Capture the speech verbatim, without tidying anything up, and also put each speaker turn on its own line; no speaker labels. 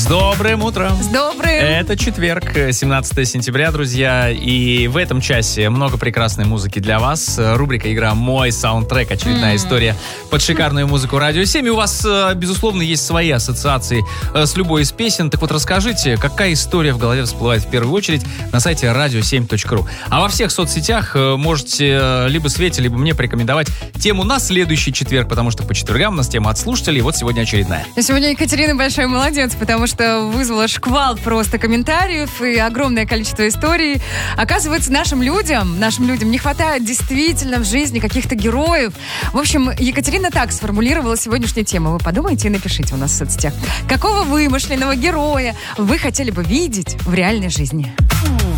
С добрым утром!
С добрым!
Это четверг, семнадцатое сентября, друзья, и в этом часе много прекрасной музыки для вас. Рубрика «Игра Мой саундтрек», очередная mm. история под шикарную музыку Радио семь. И у вас, безусловно, есть свои ассоциации с любой из песен. Так вот, расскажите, какая история в голове всплывает в первую очередь на сайте радио семь точка ру. А во всех соцсетях можете либо Свете, либо мне порекомендовать тему на следующий четверг, потому что по четвергам у нас тема от слушателей, и вот сегодня очередная.
Сегодня Екатерина большой молодец, потому что вызвала шквал просто комментариев и огромное количество историй. Оказывается, нашим людям, нашим людям не хватает действительно в жизни каких-то героев. В общем, Екатерина так сформулировала сегодняшнюю тему. Вы подумайте и напишите у нас в соцсетях. Какого вымышленного героя вы хотели бы видеть в реальной жизни?